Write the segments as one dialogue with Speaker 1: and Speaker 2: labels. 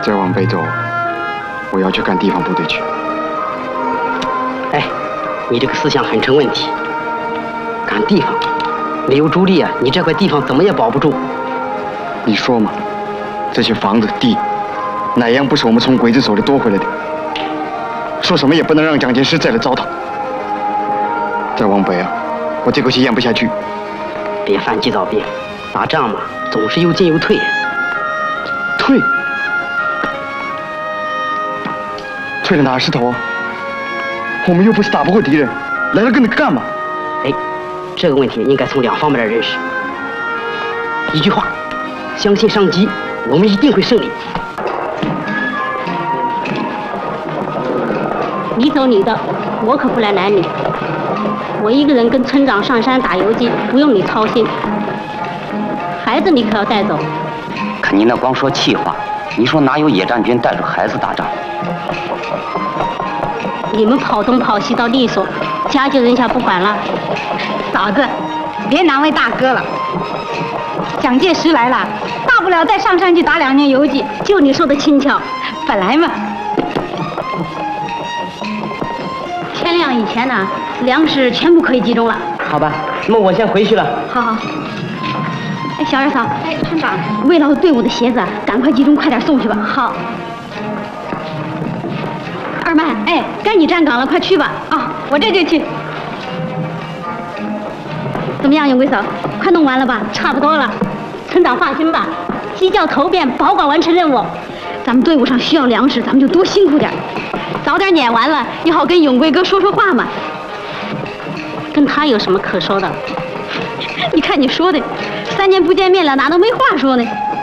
Speaker 1: 再往北走，我要去干地方部队去。
Speaker 2: 哎，你这个思想很成问题。干地方，没有主力啊，你这块地方怎么也保不住。
Speaker 1: 你说嘛，这些房子地，哪样不是我们从鬼子手里夺回来的？说什么也不能让蒋介石再来糟蹋。再往北啊，我这口气咽不下去。
Speaker 2: 别犯急躁病，打仗嘛，总是有进有退。
Speaker 1: 退？退了哪是头啊？我们又不是打不过敌人，来了跟着干嘛？
Speaker 2: 哎，这个问题应该从两方面来认识。一句话，相信上级，我们一定会胜利。
Speaker 3: 你走你的，我可不来拦你。我一个人跟村长上山打游击，不用你操心。孩子你可要带走。
Speaker 4: 可您那光说气话，你说哪有野战军带着孩子打仗？
Speaker 3: 你们跑东跑西倒利索，家就扔下不管了。
Speaker 5: 嫂子，别难为大哥了。蒋介石来了，大不了再上山去打2年游击。
Speaker 3: 就你说的轻巧，
Speaker 5: 本来嘛。
Speaker 3: 天亮以前呢，粮食全部可以集中了。
Speaker 2: 好吧，那么我先回去了。
Speaker 3: 好好。哎，小二嫂，哎，村长，慰劳队伍的鞋子赶快集中，快点送去吧。好。二曼，哎，该你站岗了，快去吧。
Speaker 5: 啊，我这就去。
Speaker 3: 怎么样，永贵嫂，快弄完了吧？差不多了。村长放心吧，鸡叫头遍，保管完成任务。咱们队伍上需要粮食，咱们就多辛苦点，早点撵完了，你好跟永贵哥说说话嘛。跟他有什么可说的？你看你说的，3年不见面了，哪能没话说呢？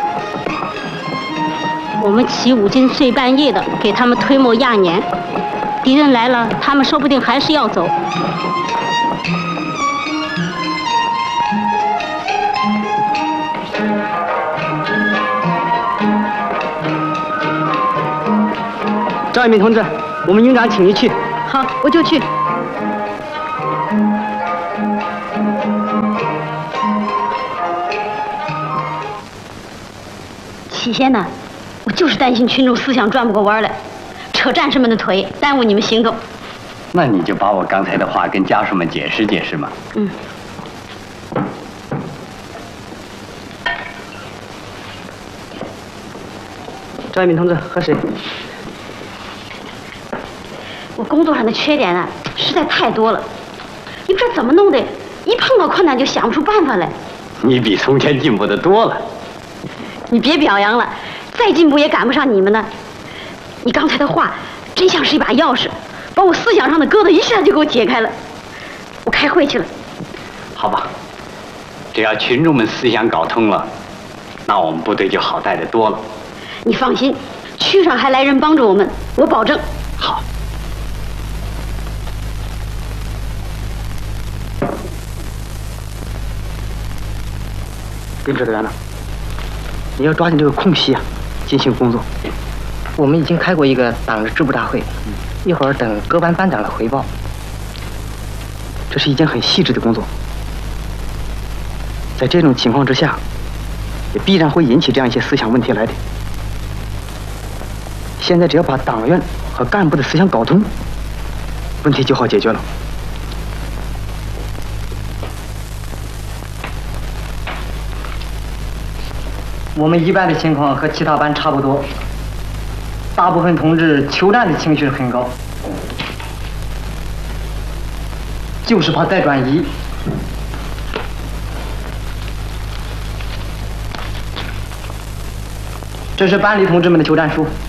Speaker 3: 我们起5更睡半夜的给他们推磨压碾，敌人来了，他们说不定还是要走。
Speaker 2: 赵一鸣同志，我们营长请你去。
Speaker 3: 好，我就去。起先呢，我就是担心群众思想转不过弯来，扯战士们的腿，耽误你们行动。
Speaker 4: 那你就把我刚才的话跟家属们解释解释嘛。
Speaker 3: 嗯。
Speaker 2: 赵一鸣同志，喝水。
Speaker 3: 我工作上的缺点啊，实在太多了，你不知道怎么弄的，一碰到困难就想不出办法来。
Speaker 4: 你比从前进步的多了。
Speaker 3: 你别表扬了，再进步也赶不上你们呢。你刚才的话，真像是一把钥匙，把我思想上的疙瘩一下就给我解开了。我开会去了。
Speaker 4: 好吧，只要群众们思想搞通了，那我们部队就好带得多了。
Speaker 3: 你放心，区上还来人帮助我们，我保证。
Speaker 4: 好。
Speaker 2: 林指导员呢？你要抓紧这个空隙啊，进行工作。我们已经开过一个党的支部大会，一会儿等各班班长的回报。这是一件很细致的工作，在这种情况之下，也必然会引起这样一些思想问题来的。现在只要把党员和干部的思想搞通，问题就好解决了。我们一班的情况和其他班差不多，大部分同志求战的情绪很高，就是怕再转移。这是班里同志们的求战书。